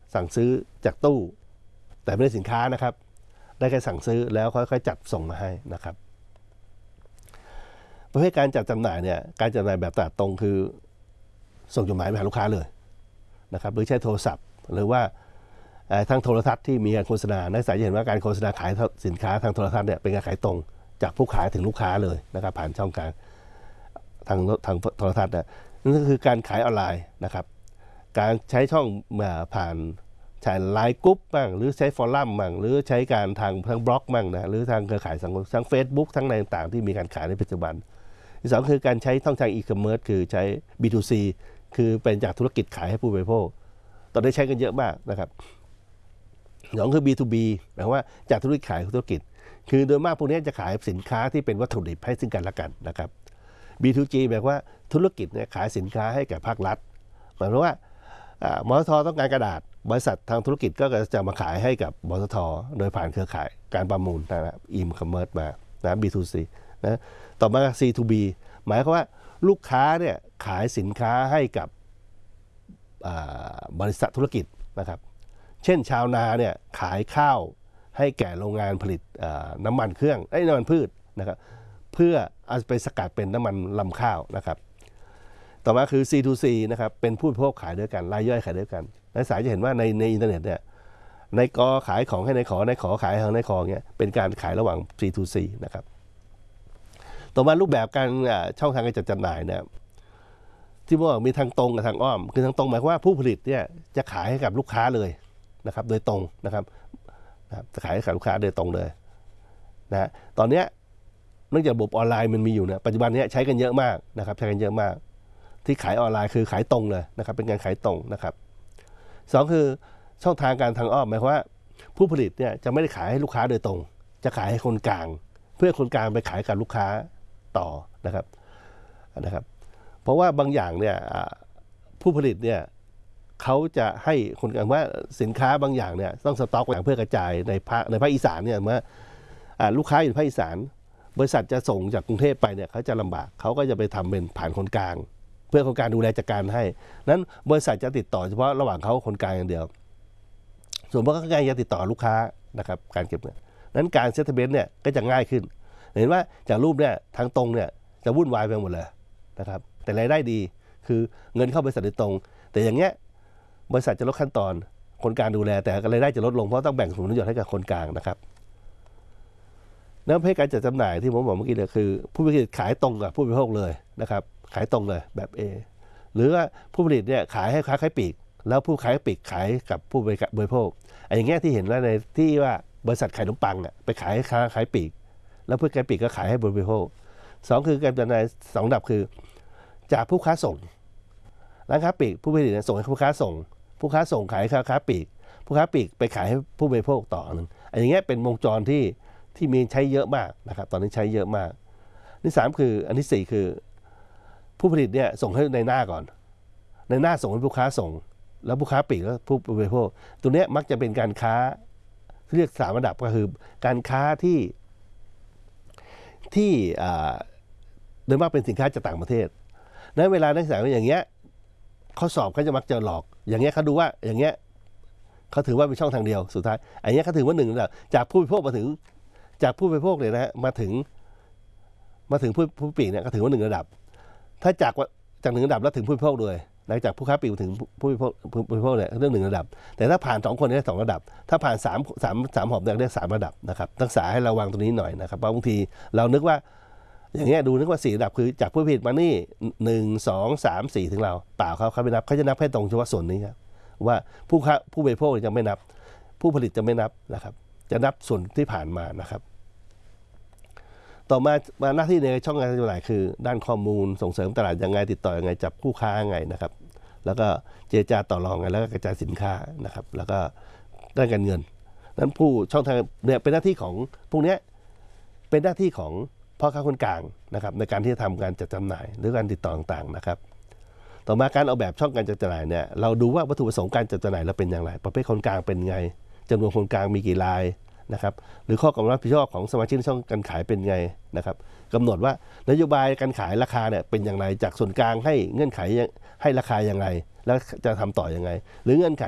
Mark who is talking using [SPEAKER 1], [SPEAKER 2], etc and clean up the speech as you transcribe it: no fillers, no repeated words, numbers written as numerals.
[SPEAKER 1] สั่งซื้อจากตู้แต่ไม่ได้สินค้านะครับได้แค่สั่งซื้อแล้วค่อยๆจัดส่งมาให้นะครับประเภทการจัดจำหน่ายเนี่ยการจำหน่ายแบบตลาดตรงคือส่งจดหมายไปหาลูกค้าเลยนะครับหรือใช้โทรศัพท์หรือว่าทางโทรทัศน์ที่มีการโฆษณานักศึกษาจะเห็นว่าการโฆษณาขายสินค้าทางโทรทัศน์เนี่ยเป็นการขายตรงจากผู้ขายถึงลูกค้าเลยนะครับผ่านช่องกลางทางโทรทัศน์นั่นก็คือการขายออนไลน์นะครับการใช้ช่องผ่านใช้ไลน์กรุ๊ปบ้างหรือใช้ฟอรัมบ้างหรือใช้การทางบล็อกบ้างนะหรือทางเครือข่ายสังคมทั้ง Facebook ทั้งในต่างๆที่มีการขายในปัจจุบันที่สองคือการใช้ช่องทางอีคอมเมิร์ซคือใช้ B2C คือเป็นจากธุรกิจขายให้ผู้บริโภคตอนนี้ใช้กันเยอะมากนะครับสองคือ B2B หมายความว่าจากธุรกิจขายธุรกิจคือโดยมากพวกนี้จะขายสินค้าที่เป็นวัตถุดิบให้ซึ่งกันและกันนะครับ B2G แปลว่าธุรกิจเนี่ยขายสินค้าให้แก่ภาครัฐหมายความว่ามสท.ต้องการกระดาษบริษัททางธุรกิจก็จะมาขายให้กับบสท.โดยผ่านเครือข่ายการประมูลนะอีคอมเมิร์ซมานะ B2C นะต่อมา C2B หมายความว่าลูกค้าเนี่ยขายสินค้าให้กับบริษัทธุรกิจนะครับเช่นชาวนาเนี่ยขายข้าวให้แก่โรงงานผลิตน้ำมันเครื่องน้ำมันพืชนะครับเพื่อเอาไปสกัดเป็นน้ำมันลำข้าวนะครับต่อมาคือ C2C นะครับเป็นผู้บริโภคขายด้วยกันรายย่อยขายด้วยกันนักศึกษาจะเห็นว่าในอินเทอร์เน็ตเนี่ยในกอขายของให้ในขอขายของในขอเนี่ยเป็นการขายระหว่าง C2C นะครับต่อมารูปแบบการช่องทางการจัดจำหน่ายเนี่ยที่บอกมีทางตรงกับทางอ้อมคือทางตรงหมายความว่าผู้ผลิตเนี่ยจะขายให้กับลูกค้าเลยนะครับโดยตรงนะครับจะขายให้กับลูกค้าโดยตรงเลยนะตอนนี้เนื่องจากระบบออนไลน์มันมีอยู่เนี่ยปัจจุบันนี้ใช้กันเยอะมากนะครับใช้กันเยอะมากที่ขายออนไลน์คือขายตรงเลยนะครับเป็นการขายตรงนะครับสองคือช่องทางการทางอ้อมหมายความว่าผู้ผลิตเนี่ยจะไม่ได้ขายให้ลูกค้าโดยตรงจะขายให้คนกลางเพื่อคนกลางไปขายกับลูกค้าต่อนะครับเพราะว่าบางอย่างเนี่ยผู้ผลิตเนี่ยเขาจะให้คนกลางว่าสินค้าบางอย่างเนี่ยต้องสต็อกไว้เพื่อกระจายในภาคอีสานเนี่ยเมื่อลูกค้าอยู่ภาคอีสานบริษัทจะส่งจากกรุงเทพไปเนี่ยเขาจะลำบากเขาก็จะไปทำเป็นผ่านคนกลางเพื่อคนกลางดูแลจัดการให้นั้นบริษัทจะติดต่อเฉพาะระหว่างเขาคนกลางอย่างเดียวส่วนพวกข้างในจะติดต่อลูกค้านะครับการเก็บเงินนั้นการเซตเทเมนต์เนี่ยก็จะง่ายขึ้นเห็นว่าจากรูปเนี่ยทางตรงเนี่ยจะวุ่นวายไปหมดเลยนะครับแต่รายได้ดีคือเงินเข้าบริษัทโดยตรงแต่อย่างเงี้ยบริษัทจะลดขั้นตอนคนกลางดูแลแต่รายได้จะลดลงเพราะต้องแบ่งผลประโยชน์ให้กับคนกลางนะครับแล้วประเภทการจัดจำหน่ายที่ผมบอกเมื่อกี้เนี่ยคือผู้ผลิตขายตรงกับผู้บริโภคเลยนะครับขายตรงเลยแบบ A หรือว่าผู้ผลิตเนี่ยขายให้ค้าขายปลีกแล้วผู้ขายปลีกขายกับผู้บริโภคอย่างเงี้ยที่เห็นว่าในที่ว่าบริษัทขายขนมปังไปขายให้ค้าขายปลีกแล้วผู้ขายปลีกก็ขายให้บริโภคสองคือการจำหน่ายสองระดับคือจากผู้ค้าส่งร้านค้าปลีกผู้ผลิตส่งให้ผู้ค้าส่งผู้ค้าส่งขายค้าปลีกผู้ค้าปลีกไปขายให้ผู้บริโภคต่อนึงอย่างเงี้ยเป็นวงจรที่มีใช้เยอะมากนะครับตอนนี้ใช้เยอะมากที่3คืออันที่4คือผู้ผลิตเนี่ยส่งให้ในหน้าก่อนในหน้าส่งให้ผู้ค้าส่งแล้วผู้ค้าปลีกแล้วผู้บริโภคตัวนี้มักจะเป็นการค้าเรียก3ระดับก็คือการค้าที่โดยมากเป็นสินค้าจากต่างประเทศนั้นเวลานักศึกษาอย่างเงี้ยเขาสอบเขาจะมักจะหลอกอย่างเงี้ยเขาดูว่าอย่างเงี้ยเขาถือว่าเป็นช่องทางเดียวสุดท้ายอย่างเงี้ยเขาถือว่า1ระดับจากผู้บริโภคมาถึงจากผู้บริโภคเลยนะฮะมาถึงผู้ปลีกเนี่ยก็ถือว่า1ระดับถ้าจาก1ระดับแล้วถึงผู้บริโภคเลยหลังจากผู้ค้าปลีกถึงผู้บริโภคเนี่ยเรื่อง1ระดับแต่ถ้าผ่าน2คนได้2ระดับถ้าผ่าน3หอบได้3ระดับนะครับต้องศึกษาให้ระวังตรงนี้หน่อยนะครับเพราะบางทีเรานึกว่าอย่างเงี้ยดูนึกว่า4ระดับคือจากผู้ผลิตมานี่1 2 3 4ถึงเราเปล่าเขาไม่นับเขาจะนับแค่ตรงเฉพาะส่วนนี้ครับว่าผู้บริโภคจะไม่นับผู้ผลิตจะไม่นับนะครับจะนับส่วนที่ผ่านมานะครับต่อมาหน้าที่ในช่องการจำหน่ายคือด้านข้อมูลส่งเสริมตลาดยังไงติดต่อยังไงจับคู่ค้ายังไงนะครับแล้วก็เจรจาต่อรองไงแล้วก็กระจายสินค้านะครับแล้วก็ด้านการเงินนั้นผู้ช่องทางเนี่ยเป็นหน้าที่ของพวกนี้เป็นหน้าที่ของพ่อค้าคนกลางนะครับในการที่จะทำการจัดจำหน่ายหรือการติดต่อต่างๆนะครับต่อมาการออกแบบช่องการจัดจำหน่ายเนี่ยเราดูว่าวัตถุประสงค์การจัดจำหน่ายเราเป็นอย่างไรประเภทคนกลางเป็นไงจำนวนคนกลางมีกี่รายนะครับหรือข้อกำหนดรับผิดชอบของสมาชิกในช่องการขายเป็นไงนะครับกำหนดว่านโยบายการขายราคาเนี่ยเป็นอย่างไรจากส่วนกลางให้เงื่อนไขให้ราคาอย่างไรแล้วจะทำต่อยังไงหรือเงื่อนไข